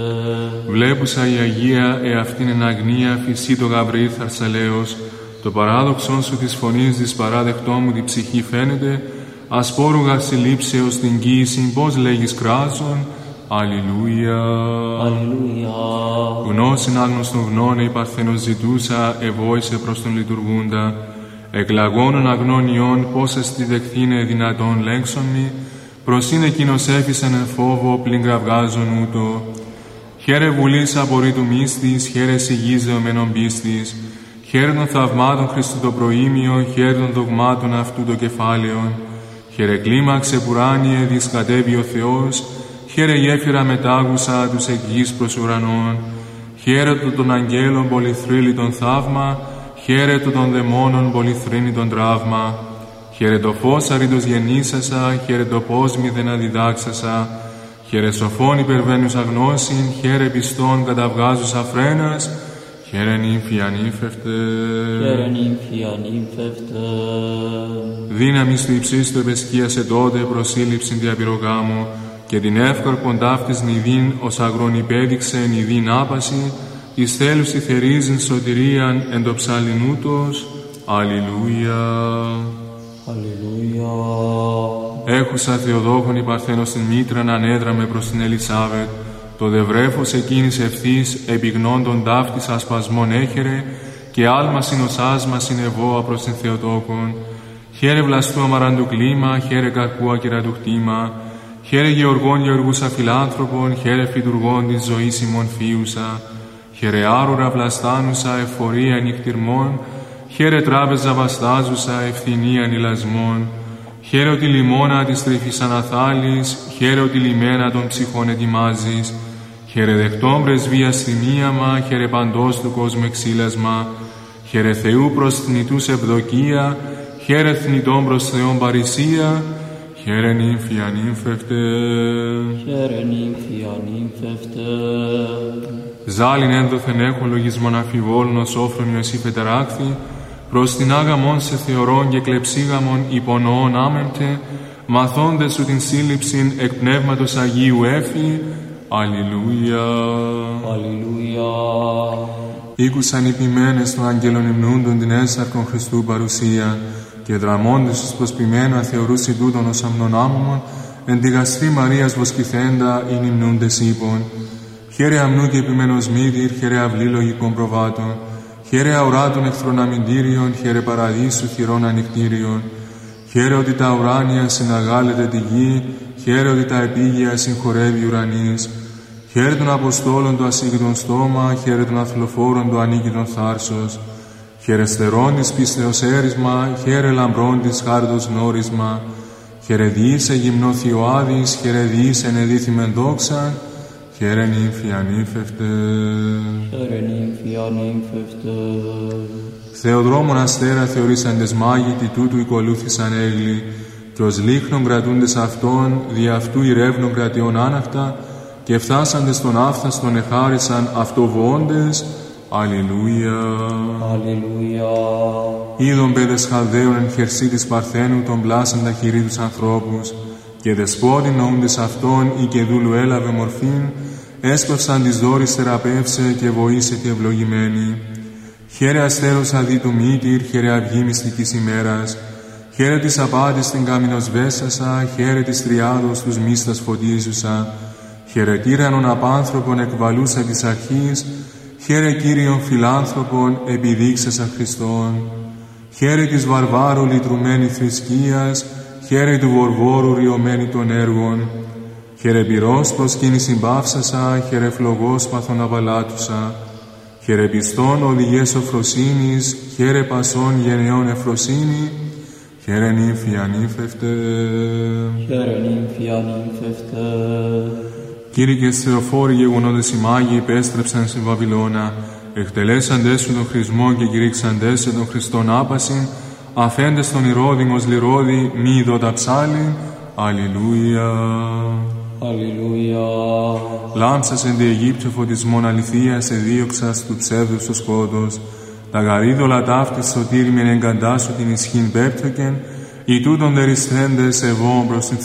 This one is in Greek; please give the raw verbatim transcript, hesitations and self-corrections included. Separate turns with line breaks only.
Βλέπουσα η Αγία εαυτήν εν αγνία φυσί το Γαβριήλ Θαρσαλέος, το παράδοξον σου της φωνής της παράδεκτό μου την ψυχή φαίνεται, ασπόρουγα συλλήψεως την κοίησιν πώς λέγεις κράζον. Αλληλούια.
Αλληλούια.
Γνώσιν άγνωστον γνώνε η Παρθένος ζητούσα, ευόησε προς τον λειτουργούντα. Εκλαγώνων αγνών ιών πώς εστι δεχθήνε δυνατόν λέξον μη, προς είναι εκείνος έφυσεν εν φόβο πλην κραυγάζον ούτω. Χαίρε βουλής απορρί του μύστης, χαίρε σιγής δεωμένων πίστης, χαίρε των θαυμάτων Χριστού το προήμιο, χαίρε των δογμάτων αυτού το κεφάλαιον, χαίρε κλίμαξε πουράνιε δις κατέβη ο Θεός, χαίρε γέφυρα μετάγουσα τους εκ γης προς ουρανών, χαίρε το των αγγέλων πολυθρύλιτον θαύμα, χαίρε το των δαιμόνων πολυθρύνητον τραύμα, χαίρε το φως αρήτως γεννήσασα, χαίρε το πώς μη δεν αδιδάξασα, χαίρε σοφών υπερβαίνουσα γνώσιν, χαίρε πιστών καταβγάζουσα φρένας, χαίρε νύμφη ανήφευτε.
Χαίρε νύμφη ανήφευτε.
Δύναμις του υψίστου επεσκίασε τότε προσήλυψην διαπυρογάμου, και την εύκαρπον ταύτης νηδίν ως αγρόν υπέδειξε νηδίν άπαση, εις θέλουσι θερίζειν σωτηρίαν εν το ψαλινούτος. Αλληλούια.
Αλληλούια.
Έχουσα Θεοδόχον η Παρθένος την μήτραν ανέδραμε προς την Ελισάβετ, το δε βρέφος εκείνης ευθύς επιγνώντων ταύτης ασπασμών έχερε, και άλμα συνοσάσμα συνεβόα προς την Θεοτόκον. Χαίρε βλαστού αμαραντου κλίμα, χαίρε κακού ακεράτου χτήμα, χαίρε γεωργών γεωργούσα φιλάνθρωπων, χαίρε φυτουργών της ζωής ημών φίουσα, χαίρε άρουρα βλαστάνουσα εφορία νυχτυρμών, χαίρε τράπεζα βαστάζουσα ευθυνία νηλασμών, χαίρε ότι λιμώνα της τρυφής αναθάλης, χαίρε ότι λιμένα των ψυχών ετοιμάζεις, χαίρε δεχτών πρεσβείας θυμίαμα, χαίρε παντός του κόσμου εξήλασμα, χαίρε Θεού προς θνητούς ευδοκία, χαίρε θνητών προς Θεόν παρησία, χαίρε νύμφη ανήμφευτε.
Χαίρε νύμφη ανήμφευτε.
Ζάλιν ένδοθεν έχω λογισμόν αφιβόλων ως όφρονιο εσύ πετεράκθη, προς την άγαμον σε θεωρών και κλεψίγαμον υπονοών άμεμπτε, μαθώντες σου την σύλληψην εκ πνεύματος Αγίου έφη. Αλληλούια.
Αλληλούια.
Ήκουσαν οι ποιμένες των αγγέλων υμνούντων την έσαρκον Χριστού παρουσία, και δραμώντες τους προσποιμένου αθεωρούσι τούτον ως αμνονάμωμον, εν τη γαστρή Μαρίας βοσκηθέντα ειν υμνούντες ύπων. Χαίρε αμνού και επιμένος μύδυρ, χαίρε αυλή λογικών προβάτων, χαίρε αουράτων εχθρών αμυντήριων, χαίρε παραδείσου χειρών ανοιχτήριων. Χαίρε ότι τα ουράνια συναγάλεται τη γη, χαίρε ότι τα επίγεια συγχωρεύει ουρανής. Χαίρε των Αποστόλων το ασύγκριτον στόμα, χαίρε των αθλοφόρων το ανίκητον θάρσος. Χαίρε στερών της πίστεως έρισμα, χαίρε λαμπρών της χάριτος γνώρισμα. Χαίρε διήσε γυμνό Θειοάδης, χαίρε διήσε ενεδίθημεν δόξαν, χαίρε νύμφη ανήμφευτε.
Χαίρε νύμφη ανήμφευτε.
Θεοδρόμων αστέρα θεωρήσαντες μάγοι, τι τούτου οικολούθησαν έγλοι, και ως λίχνων κρατούντες αυτών, δι' αυτού ηρεύνων κρατιών άναχτα, και φτάσαντες στον άφθαστον εχάρισαν αυτοβοώντες. Αλληλούια.
Αλληλούια.
Είδων παιδες Χαλδαίων εν χερσί της Παρθένου των πλάσαντα χειρί τους ανθρώπους, και δεσπότην νοούντες αυτών ή και δούλου έλαβε μορφήν, έσπευσαν της δόρης θεραπεύσε και βοήσε και ευλογημένη. Χαίρε αστέρος αδί του μύτηρ, χαίρε αυγή μυστικής ημέρας, χαίρε της απάτης την κάμινος βέσασα, χαίρε της τριάδος τους μίστας φωτίζουσα, χαίρε τύρανον απάνθρωπον εκβαλούσα της αρχής, χαίρε Κύριον φιλάνθρωπον επιδείξασα Χριστόν, χαίρε της βαρβάρου λυτρουμένη θρησκείας, χαίρε του βορβόρου ριωμένη των έργων, χαίρε πυρός προσκύνησιν παύσασα, χαίρε φλογός παθον απαλάτουσα, χαίρε πιστών οδηγές σοφροσύνης, χαίρε πασών γενεών εφροσύνη, χαίρε νύμφη ανήμφευτε.
Χαίρε νύμφη ανήμφευτε.
Κήρυκες Θεοφόροι γεγονότες οι μάγοι υπέστρεψαν στην Βαβυλώνα, εκτελέσαντες σου τον χρησμό και κηρύξαντες σε τον Χριστόν άπασιν, αφέντες τον Ηρώδημος λιρόδη μη ειδώτα ψάλιν. Αλληλούια.
Αλληλούια.
Λάμψας εν τη Αιγύπτιο φωτισμόν αληθείας εδίωξας του ψεύδους το σκότος, τα γαρίδωλα ταύτης σωτήριμεν εγκαντάσου την ισχύν πέπτωκεν, οι τούτον δερισθέντες ευώων προς την